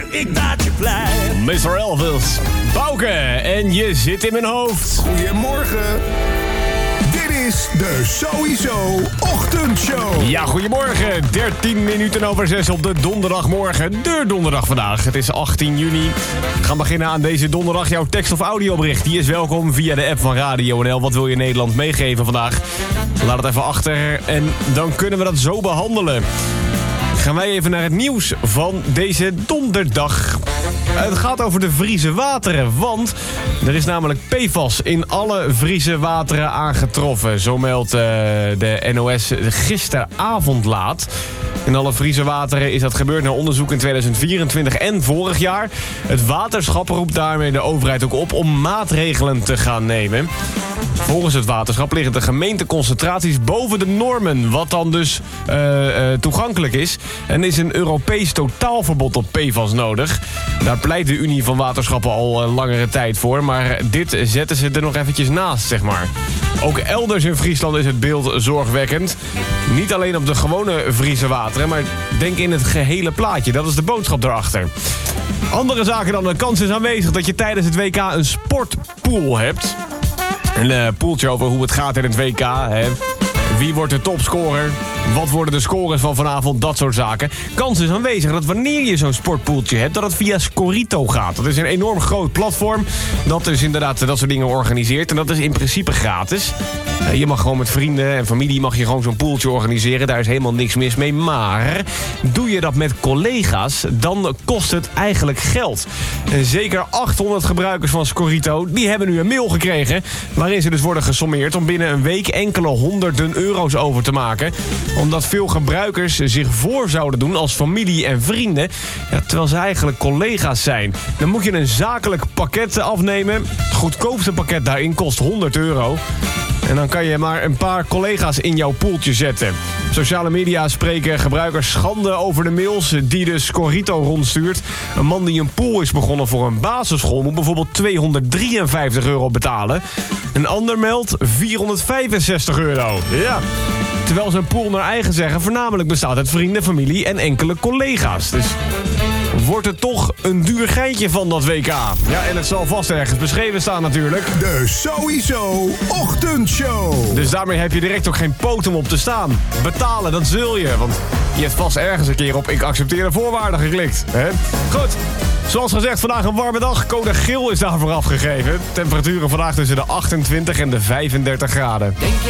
ik maak je blij. Mr. Elvis, Bouke, en je zit in mijn hoofd. Goedemorgen. Dit is de Sowieso Ochtendshow. Ja, goedemorgen. 13 minuten over 6 op de donderdagmorgen. De donderdag vandaag. Het is 18 juni. We gaan beginnen aan deze donderdag. Jouw tekst- of audiobericht, die is welkom via de app van Radio NL. Wat wil je Nederland meegeven vandaag? Laat het even achter en dan kunnen we dat zo behandelen. Gaan wij even naar het nieuws van deze donderdag. Het gaat over de Friese wateren, want er is namelijk PFAS in alle Friese wateren aangetroffen. Zo meldt de NOS gisteravond laat. In alle Friese wateren is dat gebeurd na onderzoek in 2024 en vorig jaar. Het waterschap roept daarmee de overheid ook op om maatregelen te gaan nemen. Volgens het waterschap liggen de gemeenteconcentraties boven de normen, wat dan dus toegankelijk is. En is een Europees totaalverbod op PFAS nodig. Daar pleit de Unie van Waterschappen al langere tijd voor, maar dit zetten ze er nog eventjes naast, zeg maar. Ook elders in Friesland is het beeld zorgwekkend. Niet alleen op de gewone Friese wateren, maar denk in het gehele plaatje. Dat is de boodschap daarachter. Andere zaken dan, de kans is aanwezig dat je tijdens het WK een sportpool hebt. Een poeltje over hoe het gaat in het WK. Hè. Wie wordt de topscorer? Wat worden de scores van vanavond? Dat soort zaken. Kans is aanwezig dat wanneer je zo'n sportpoeltje hebt, dat het via Scorito gaat. Dat is een enorm groot platform dat dus inderdaad dat soort dingen organiseert. En dat is in principe gratis. Je mag gewoon met vrienden en familie mag je gewoon zo'n poeltje organiseren. Daar is helemaal niks mis mee. Maar doe je dat met collega's, dan kost het eigenlijk geld. En zeker 800 gebruikers van Scorito, die hebben nu een mail gekregen waarin ze dus worden gesommeerd om binnen een week enkele honderden euro's over te maken. Omdat veel gebruikers zich voor zouden doen als familie en vrienden, ja, terwijl ze eigenlijk collega's zijn. Dan moet je een zakelijk pakket afnemen. Het goedkoopste pakket daarin kost 100 euro. En dan kan je maar een paar collega's in jouw poeltje zetten. Op sociale media spreken gebruikers schande over de mails die de Scorito rondstuurt. Een man die een pool is begonnen voor een basisschool moet bijvoorbeeld 253 euro betalen. Een ander meldt 465 euro. Ja. Terwijl zijn pool naar eigen zeggen voornamelijk bestaat uit vrienden, familie en enkele collega's. Dus wordt het toch een duur geintje van dat WK. Ja, en het zal vast ergens beschreven staan natuurlijk. De Sowieso Ochtendshow. Dus daarmee heb je direct ook geen poot om op te staan. Betalen, dat zul je. Want je hebt vast ergens een keer op ik accepteer de voorwaarden geklikt. Hè? Goed. Zoals gezegd, vandaag een warme dag. Code geel is daarvoor afgegeven. Temperaturen vandaag tussen de 28 en de 35 graden. Denk